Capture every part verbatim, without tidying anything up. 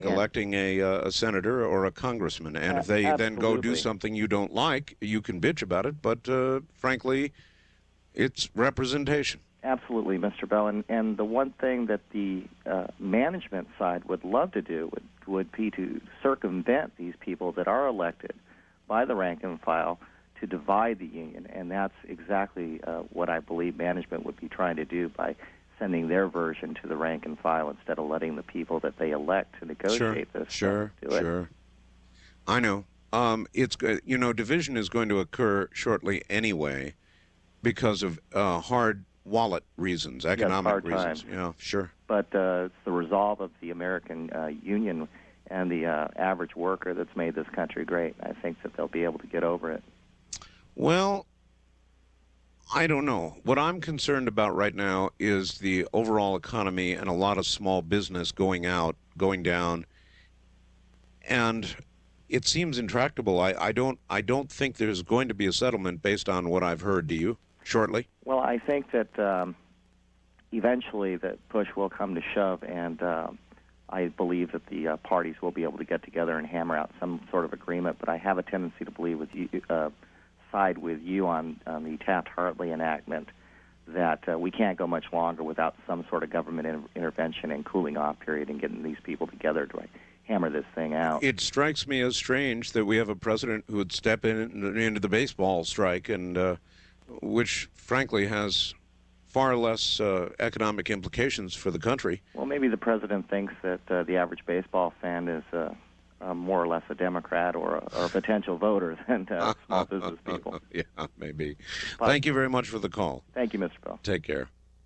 And electing a, uh, a senator or a congressman. And a- if they then go do absolutely. something you don't like, you can bitch about it. But uh, frankly, it's representation. Absolutely, Mister Bell. And, and the one thing that the uh, management side would love to do would, would be to circumvent these people that are elected by the rank and file to divide the union. And that's exactly uh, what I believe management would be trying to do by sending their version to the rank and file instead of letting the people that they elect to negotiate Sure, this sure, uh, do it. sure. I know. Um, it's good. You know, division is going to occur shortly anyway because of uh, hard wallet reasons, Yes, economic hard reasons. times. Yeah, sure. But uh, it's the resolve of the American uh, union and the uh, average worker that's made this country great. I think that they'll be able to get over it. Well, I don't know. What I'm concerned about right now is the overall economy and a lot of small business going out, going down, and it seems intractable. I, I don't I don't think there's going to be a settlement based on what I've heard. Do you? Shortly? Well, I think that um, eventually that push will come to shove, and uh, I believe that the uh, parties will be able to get together and hammer out some sort of agreement. But I have a tendency to believe with you, uh, side with you on, on the Taft-Hartley enactment that uh, we can't go much longer without some sort of government in- intervention and cooling off period and getting these people together to like, hammer this thing out. It strikes me as strange that we have a president who would step in into the baseball strike, and uh, which, frankly, has far less uh, economic implications for the country. Well, maybe the president thinks that uh, the average baseball fan is uh, uh, more or less a Democrat or a, or a potential voter than uh, small business people. Yeah, maybe. But Thank you very much for the call. Thank you, Mister Bell. Take care.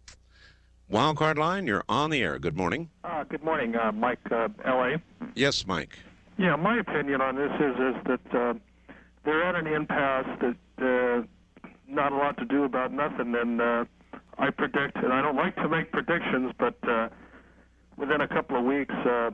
Wildcard line, you're on the air. Good morning. Uh, good morning, uh, Mike, uh, L A. Yes, Mike. Yeah, my opinion on this is is that uh, they're at an impasse that uh, not a lot to do about nothing, and uh, I predict, and I don't like to make predictions, but uh, within a couple of weeks, uh,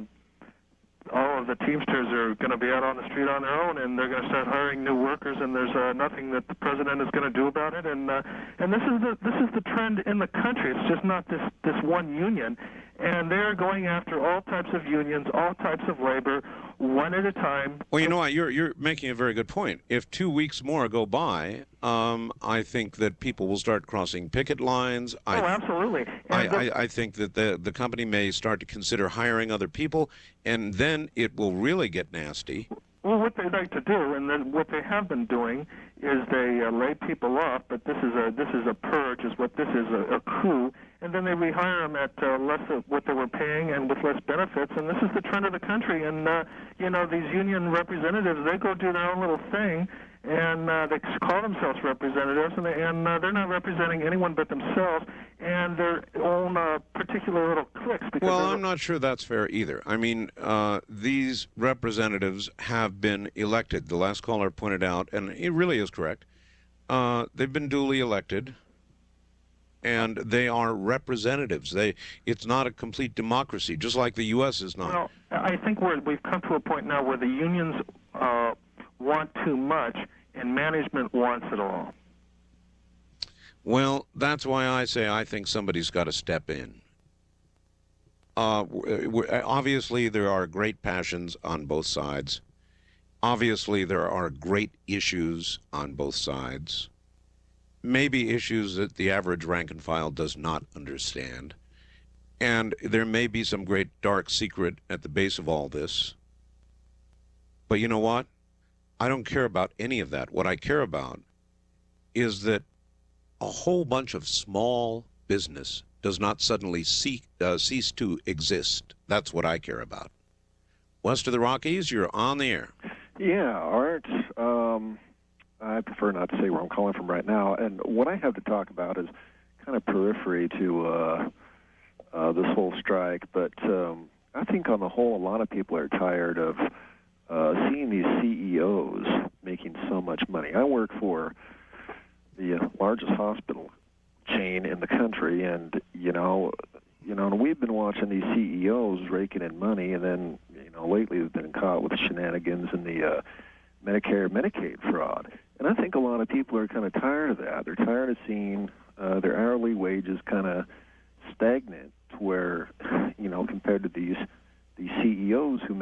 all of the Teamsters are going to be out on the street on their own, and they're going to start hiring new workers, and there's uh, nothing that the president is going to do about it. And uh, and this is the this is the trend in the country. It's just not this this one union, and they're going after all types of unions, all types of labor, one at a time. Well, you know what? You're you're making a very good point. If two weeks more go by, um, I think that people will start crossing picket lines. Oh, I, absolutely. I, And the- I, I think that the the company may start to consider hiring other people, and then it will really get nasty. Well, what they like to do, and then what they have been doing, is they uh, lay people off. But this is a this is a purge, is what this is, a, a coup. And then they rehire them at uh, less of what they were paying and with less benefits. And this is the trend of the country. And uh, you know, these union representatives, they go do their own little thing, and uh, they call themselves representatives, and, they, and uh, they're not representing anyone but themselves and their own uh, particular little cliques. Because Well, they're- I'm not sure that's fair either. I mean, uh, these representatives have been elected. The last caller pointed out, and it really is correct, uh, they've been duly elected, and they are representatives. They, it's not a complete democracy, just like the U S is not. Well, I think we're, we've come to a point now where the unions uh, want too much and management wants it all. Well, that's why I say I think somebody's got to step in. Uh, w- w- obviously, there are great passions on both sides. Obviously, there are great issues on both sides. Maybe issues that the average rank and file does not understand. And there may be some great dark secret at the base of all this. But you know what? I don't care about any of that. What I care about is that a whole bunch of small business does not suddenly see, uh, cease to exist. That's what I care about. West of the Rockies, you're on the air. Yeah, Art. Um, I prefer not to say where I'm calling from right now. And what I have to talk about is kind of periphery to uh, uh, this whole strike. But um, I think on the whole, a lot of people are tired of uh, seeing these C E Os making so much money. I work for the uh, largest hospital chain in the country, and you know, you know, and we've been watching these C E Os raking in money, and then you know, lately they've been caught with shenanigans in the uh, Medicare, Medicaid fraud. And I think a lot of people are kind of tired of that. They're tired of seeing uh, their hourly wages kind of stagnant to where, you know, compared to these the C E Os who